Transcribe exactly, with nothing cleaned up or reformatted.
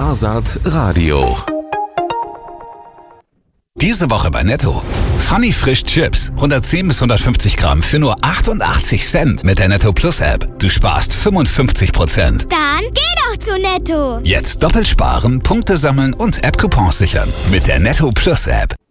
Wahrsat Radio. Diese Woche bei Netto. Funny Frisch Chips. hundertzehn bis hundertfünfzig Gramm für nur achtundachtzig Cent mit der Netto Plus App. Du sparst fünfundfünfzig Prozent. Dann geh doch zu Netto. Jetzt doppelt sparen, Punkte sammeln und App-Coupons sichern. Mit der Netto Plus App.